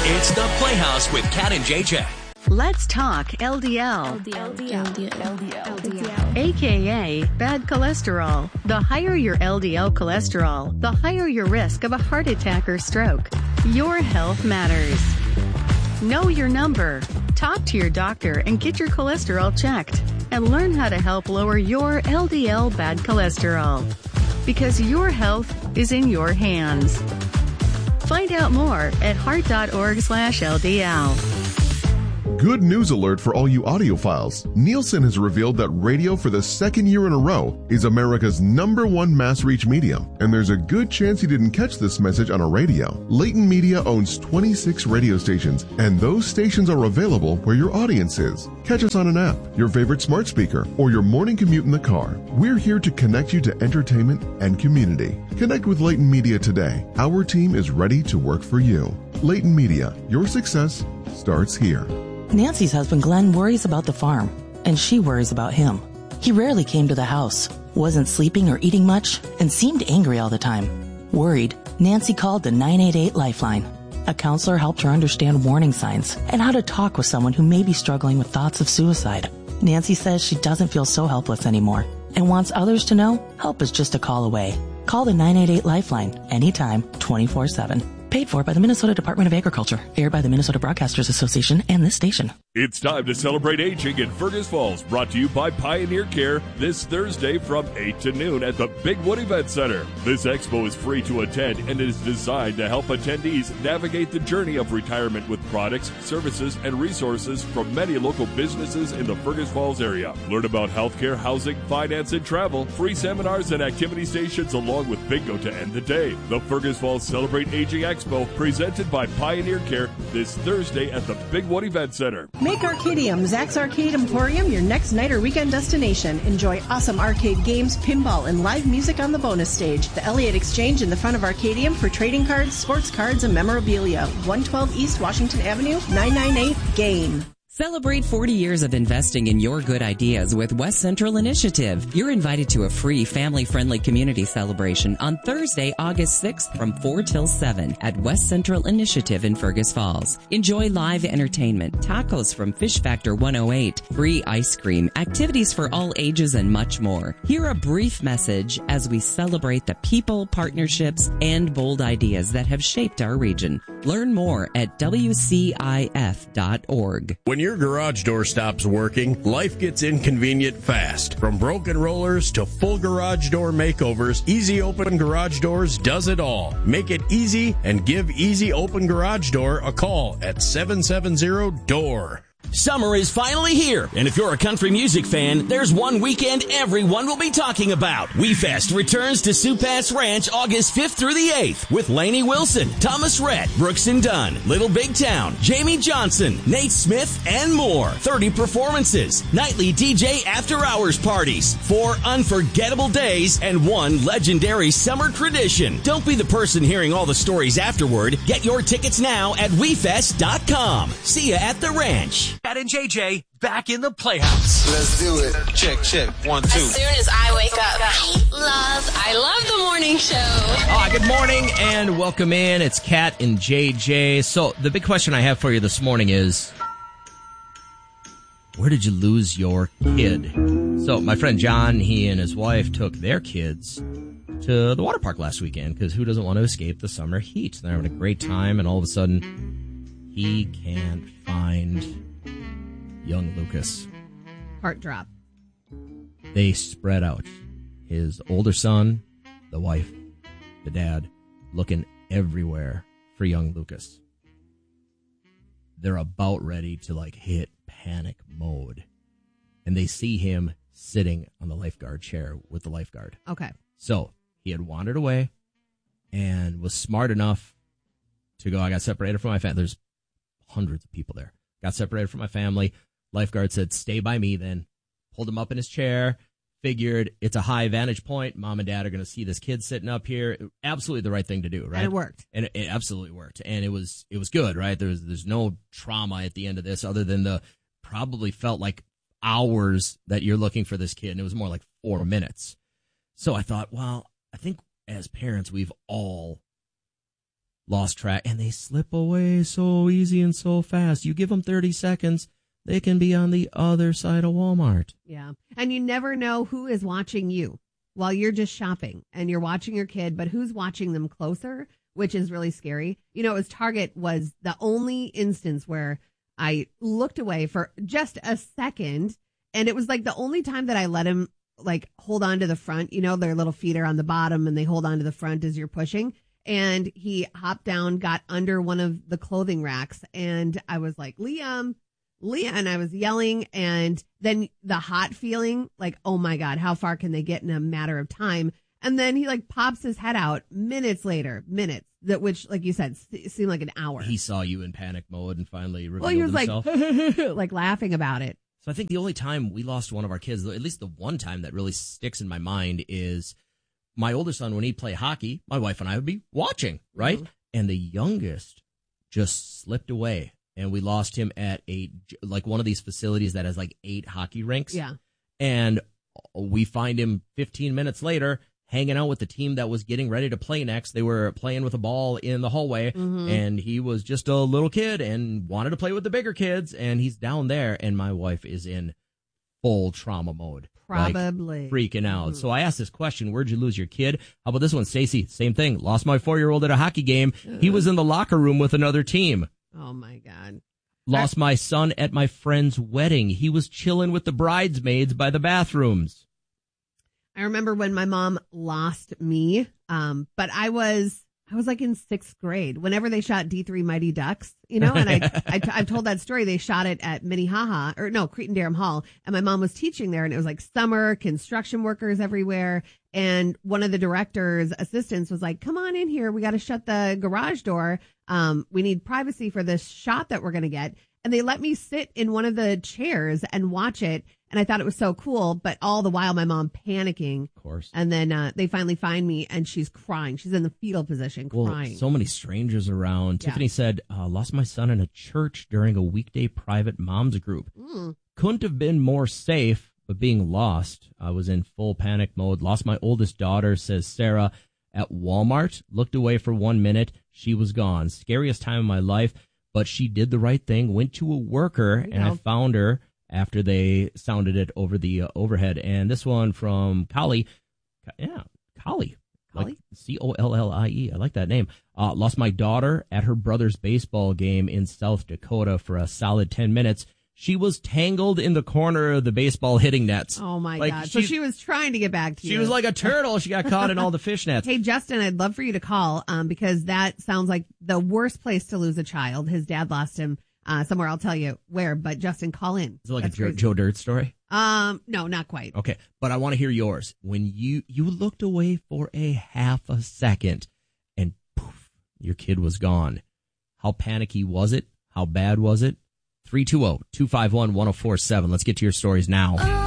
It's the Playhouse with Kat and JJ. Let's talk LDL. AKA bad cholesterol. The higher your LDL cholesterol, the higher your risk of a heart attack or stroke. Your health matters. Know your number. Talk to your doctor and get your cholesterol checked. And learn how to help lower your LDL bad cholesterol. Because your health is in your hands. Find out more at heart.org/LDL. Good news alert for all you audiophiles. Nielsen has revealed that radio for the second year in a row is America's #1 mass reach medium. And there's a good chance you didn't catch this message on a radio. Leighton Media owns 26 radio stations, and those stations are available where your audience is. Catch us on an app, your favorite smart speaker, or your morning commute in the car. We're here to connect you to entertainment and community. Connect with Leighton Media today. Our team is ready to work for you. Leighton Media, your success starts here. Nancy's husband Glenn worries about the farm, and she worries about him. He rarely came to the house, wasn't sleeping or eating much, and seemed angry all the time. Worried, Nancy called the 988 Lifeline. A counselor helped her understand warning signs and how to talk with someone who may be struggling with thoughts of suicide. Nancy says she doesn't feel so helpless anymore and wants others to know help is just a call away. Call the 988 Lifeline anytime, 24/7. Paid for by the Minnesota Department of Agriculture. Aired by the Minnesota Broadcasters Association and this station. It's time to celebrate aging in Fergus Falls. Brought to you by Pioneer Care this Thursday from 8 to noon at the Big Wood Event Center. This expo is free to attend and is designed to help attendees navigate the journey of retirement with products, services, and resources from many local businesses in the Fergus Falls area. Learn about healthcare, housing, finance, and travel. Free seminars and activity stations along with bingo to end the day. The Fergus Falls Celebrate Aging Expo presented by Pioneer Care this Thursday at the Big Wood Event Center. Make Arcadium, Zach's Arcade Emporium, your next night or weekend destination. Enjoy awesome arcade games, pinball, and live music on the bonus stage. The Elliott Exchange in the front of Arcadium for trading cards, sports cards, and memorabilia. 112 East Washington Avenue, 998-GAME. Celebrate 40 years of investing in your good ideas with West Central Initiative. You're invited to a free family-friendly community celebration on Thursday, August 6th from 4 till 7 at West Central Initiative in Fergus Falls. Enjoy live entertainment, tacos from Fish Factor 108, free ice cream, activities for all ages, and much more. Hear a brief message as we celebrate the people, partnerships, and bold ideas that have shaped our region. Learn more at WCIF.org. When your garage door stops working, life gets inconvenient fast. From broken rollers to full garage door makeovers, Easy Open Garage Doors does it all. Make it easy and give Easy Open Garage Door a call at 770-DOOR. Summer is finally here, and if you're a country music fan, there's one weekend everyone will be talking about. WeFest returns to Sioux Pass Ranch August 5th through the 8th with Lainey Wilson, Thomas Rhett, Brooks and Dunn, Little Big Town, Jamie Johnson, Nate Smith, and more. 30 performances, nightly DJ after-hours parties, 4 unforgettable days, and 1 legendary summer tradition. Don't be the person hearing all the stories afterward. Get your tickets now at WeFest.com. See ya at the ranch. Kat and JJ back in the Playhouse. Let's do it. Check, 1, 2. As soon as I wake up, I love the morning show. Good morning and welcome in. It's Kat and JJ. So the big question I have for you this morning is, where did you lose your kid? So my friend John, he and his wife took their kids to the water park last weekend because who doesn't want to escape the summer heat? They're having a great time, and all of a sudden he can't find young Lucas. Heart drop. They spread out. His older son, the wife, the dad, looking everywhere for young Lucas. They're about ready to hit panic mode. And they see him sitting on the lifeguard chair with the lifeguard. Okay. So he had wandered away and was smart enough to go, I got separated from my family. There's hundreds of people there. Got separated from my family. Lifeguard said, stay by me then. Pulled him up in his chair. Figured it's a high vantage point. Mom and dad are going to see this kid sitting up here. Absolutely the right thing to do, right? And it worked. And it absolutely worked. And it was good, right? There's no trauma at the end of this other than the probably felt like hours that you're looking for this kid. And it was more like 4 minutes. So I thought, well, I think as parents, we've all lost track, and they slip away so easy and so fast. You give them 30 seconds, they can be on the other side of Walmart. Yeah. And you never know who is watching you while you're just shopping and you're watching your kid, but who's watching them closer, which is really scary. You know, Target was the only instance where I looked away for just a second, and it was like the only time that I let him like hold on to the front. You know, their little feet are on the bottom and they hold on to the front as you're pushing. And he hopped down, got under one of the clothing racks, and I was like, Liam, and I was yelling, and then the hot feeling, like, oh my God, how far can they get in a matter of time? And then he like pops his head out minutes later, which, like you said, seemed like an hour. He saw you in panic mode and finally revealed he was himself. like laughing about it. So I think the only time we lost one of our kids, at least the one time that really sticks in my mind, is my older son, when he'd play hockey, my wife and I would be watching, right? Mm-hmm. And the youngest just slipped away, and we lost him at one of these facilities that has like 8 hockey rinks. Yeah. And we find him 15 minutes later hanging out with the team that was getting ready to play next. They were playing with a ball in the hallway, and he was just a little kid and wanted to play with the bigger kids, and he's down there, and my wife is in full trauma mode. Probably. Like, freaking out. So I asked this question, where'd you lose your kid? How about this one, Stacey? Same thing. Lost my 4-year-old at a hockey game. He was in the locker room with another team. Oh, my God. Lost my son at my friend's wedding. He was chilling with the bridesmaids by the bathrooms. I remember when my mom lost me, but I was like in 6th grade whenever they shot D3 Mighty Ducks, you know, and I've told that story. They shot it at Cretin-Derham Hall, and my mom was teaching there, and it was like summer, construction workers everywhere. And one of the director's assistants was like, come on in here. We got to shut the garage door. We need privacy for this shot that we're going to get. And they let me sit in one of the chairs and watch it. And I thought it was so cool, but all the while my mom panicking. Of course. And then they finally find me, and she's crying. She's in the fetal position, crying. Well, so many strangers around. Yeah. Tiffany said, lost my son in a church during a weekday private moms group. Couldn't have been more safe, but being lost, I was in full panic mode. Lost my oldest daughter, says Sarah, at Walmart. Looked away for 1 minute. She was gone. Scariest time of my life, but she did the right thing. Went to a worker, and I found her after they sounded it over the overhead. And this one from Collie. Yeah, Collie. Like Collie. I like that name. Lost my daughter at her brother's baseball game in South Dakota for a solid 10 minutes. She was tangled in the corner of the baseball hitting nets. Oh, my God. So she was trying to get back to you. She was like a turtle. She got caught in all the fish nets. Hey, Justin, I'd love for you to call because that sounds like the worst place to lose a child. His dad lost him somewhere. I'll tell you where. But, Justin, call in. Is it like a Joe Dirt story? No, not quite. Okay, but I want to hear yours. When you looked away for a half a second and poof, your kid was gone. How panicky was it? How bad was it? 320-251-1047. Let's get to your stories now.